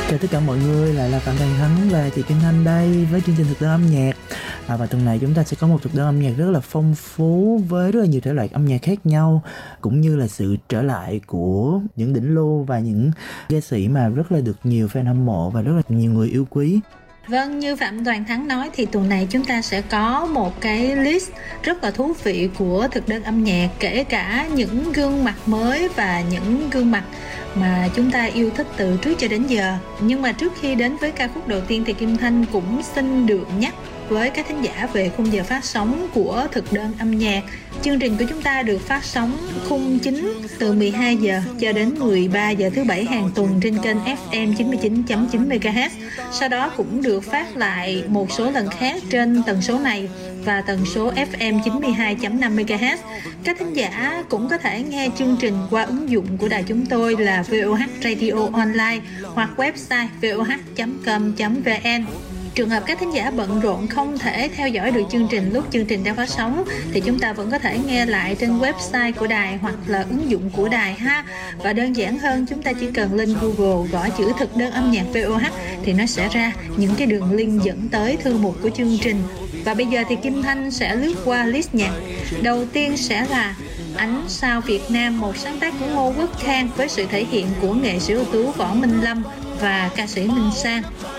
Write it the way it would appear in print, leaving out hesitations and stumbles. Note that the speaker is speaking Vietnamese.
Chào tất cả mọi người, lại là Phạm Thành Thắng và chị Kim Thanh đây với chương trình thực đơn âm nhạc. Và tuần này chúng ta sẽ có một thực đơn âm nhạc rất là phong phú với rất là nhiều thể loại âm nhạc khác nhau, cũng như là sự trở lại của những đỉnh lưu và những ca sĩ mà rất là được nhiều fan hâm mộ và rất là nhiều người yêu quý. Vâng, như Phạm Toàn Thắng nói thì tuần này chúng ta sẽ có một cái list rất là thú vị của thực đơn âm nhạc, kể cả những gương mặt mới và những gương mặt mà chúng ta yêu thích từ trước cho đến giờ. Nhưng mà trước khi đến với ca khúc đầu tiên thì Kim Thanh cũng xin được nhắc với các thính giả về khung giờ phát sóng của thực đơn âm nhạc. Chương trình của chúng ta được phát sóng khung chính từ 12 giờ cho đến 13 giờ thứ Bảy hàng tuần trên kênh FM 99.9 MHz. Sau đó cũng được phát lại một số lần khác trên tần số này và tần số FM 92.5 MHz. Các thính giả cũng có thể nghe chương trình qua ứng dụng của đài chúng tôi là VOH Radio Online hoặc website voh.com.vn. Trường hợp các thính giả bận rộn không thể theo dõi được chương trình lúc chương trình đang phát sóng thì chúng ta vẫn có thể nghe lại trên website của đài hoặc là ứng dụng của đài ha. Và đơn giản hơn, chúng ta chỉ cần lên Google gõ chữ thực đơn âm nhạc VOH thì nó sẽ ra những cái đường link dẫn tới thư mục của chương trình. Và bây giờ thì Kim Thanh sẽ lướt qua list nhạc. Đầu tiên sẽ là Ánh Sao Việt Nam, một sáng tác của Ngô Quốc Khang với sự thể hiện của nghệ sĩ ưu tú Võ Minh Lâm và ca sĩ Minh Sang.